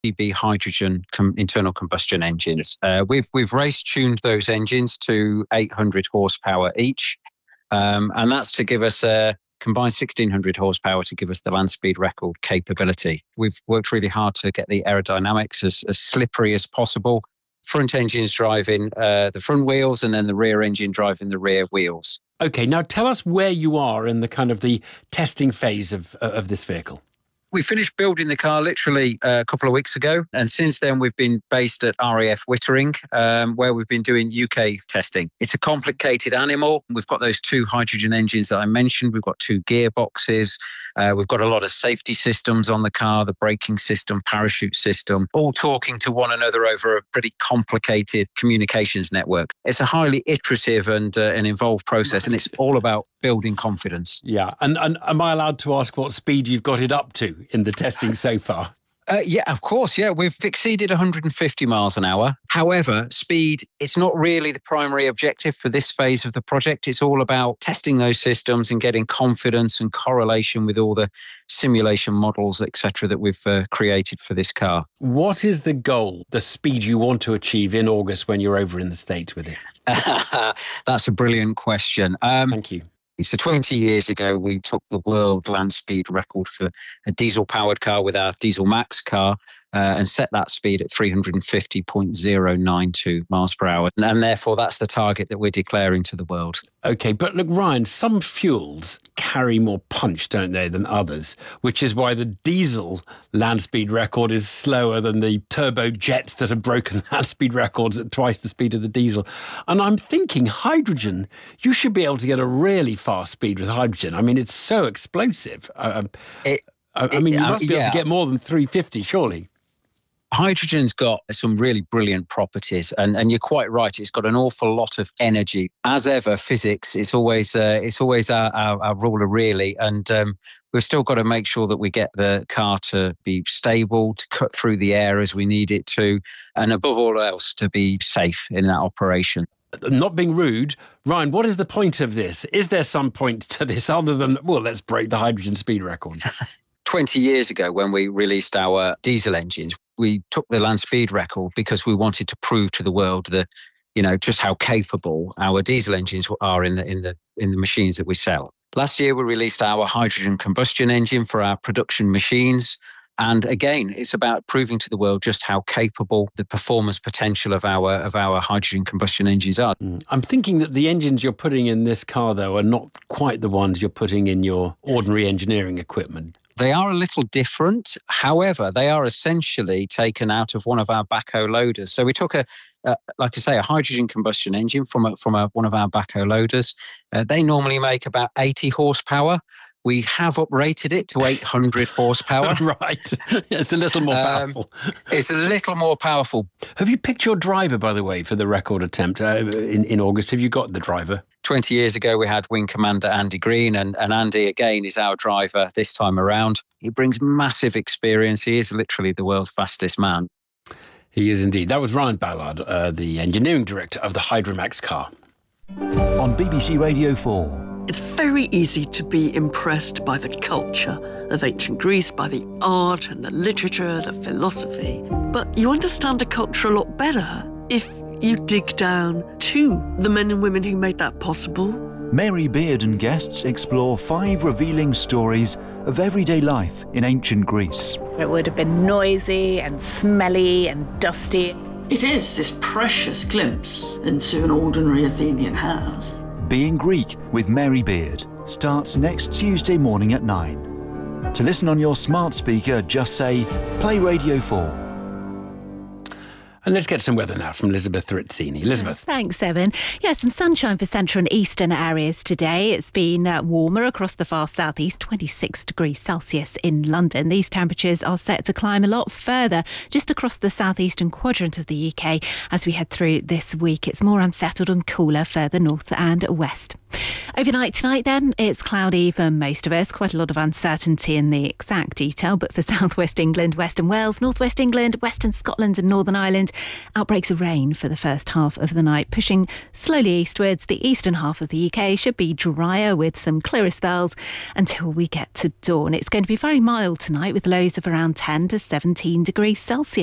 be hydrogen internal combustion engines. We've race tuned those engines to 800 horsepower each, and that's to give us a combined 1,600 horsepower to give us the land speed record capability. We've worked really hard to get the aerodynamics as slippery as possible. Front engines driving the front wheels, and then the rear engine driving the rear wheels. Okay, now tell us where you are in the kind of the testing phase of this vehicle. We finished building the car literally a couple of weeks ago. And since then, we've been based at RAF Wittering, where we've been doing UK testing. It's a complicated animal. We've got those 2 hydrogen engines that I mentioned. We've got 2 gearboxes. We've got a lot of safety systems on the car, the braking system, parachute system, all talking to one another over a pretty complicated communications network. It's a highly iterative and an involved process, and it's all about building confidence. Yeah. And am I allowed to ask what speed you've got it up to in the testing so far? Yeah, of course. Yeah, we've exceeded 150 miles an hour. However, speed, it's not really the primary objective for this phase of the project. It's all about testing those systems and getting confidence and correlation with all the simulation models, etc., that we've created for this car. What is the goal, the speed you want to achieve in August when you're over in the States with it? That's a brilliant question. Thank you. So 20 years ago, we took the world land speed record for a diesel-powered car with our Diesel Max car and set that speed at 350.092 miles per hour. And therefore, that's the target that we're declaring to the world. OK, but look, Ryan, some fuels carry more punch, don't they, than others, which is why the diesel land speed record is slower than the turbojets that have broken land speed records at twice the speed of the diesel. And I'm thinking hydrogen, you should be able to get a really fast speed with hydrogen. I mean, it's so explosive. You must be able to get more than 350, surely. Hydrogen's got some really brilliant properties, and you're quite right. It's got an awful lot of energy. As ever, physics, it's always our ruler, really. And we've still got to make sure that we get the car to be stable, to cut through the air as we need it to, and above all else, to be safe in that operation. Not being rude, Ryan, what is the point of this? Is there some point to this other than, well, let's break the hydrogen speed record? 20 years ago, when we released our diesel engines, we took the land speed record because we wanted to prove to the world that, just how capable our diesel engines are in the machines that we sell. Last year, we released our hydrogen combustion engine for our production machines. And again, it's about proving to the world just how capable the performance potential of our hydrogen combustion engines are. I'm thinking that the engines you're putting in this car, though, are not quite the ones you're putting in your ordinary engineering equipment. They are a little different. However, they are essentially taken out of one of our backhoe loaders. So we took a hydrogen combustion engine from one of our backhoe loaders. They normally make about 80 horsepower. We have uprated it to 800 horsepower. Right. It's a little more powerful. It's a little more powerful. Have you picked your driver, by the way, for the record attempt in August? Have you got the driver? 20 years ago, we had Wing Commander Andy Green, and Andy, again, is our driver this time around. He brings massive experience. He is literally the world's fastest man. He is indeed. That was Ryan Ballard, the engineering director of the Hydromax car. On BBC Radio 4. It's very easy to be impressed by the culture of ancient Greece, by the art and the literature, the philosophy. But you understand a culture a lot better if you dig down to the men and women who made that possible. Mary Beard and guests explore 5 revealing stories of everyday life in ancient Greece. It would have been noisy and smelly and dusty. It is this precious glimpse into an ordinary Athenian house. Being Greek with Mary Beard starts next Tuesday morning at 9. To listen on your smart speaker, just say, play Radio 4. And let's get some weather now from Elizabeth Rizzini. Elizabeth. Thanks, Evan. Yeah, some sunshine for central and eastern areas today. It's been warmer across the far southeast, 26 degrees Celsius in London. These temperatures are set to climb a lot further just across the southeastern quadrant of the UK as we head through this week. It's more unsettled and cooler further north and west. Overnight tonight then, it's cloudy for most of us. Quite a lot of uncertainty in the exact detail, but for southwest England, western Wales, northwest England, western Scotland and Northern Ireland, and outbreaks of rain for the first half of the night, pushing slowly eastwards. The eastern half of the UK should be drier with some clearer spells until we get to dawn. It's going to be very mild tonight with lows of around 10 to 17 degrees Celsius.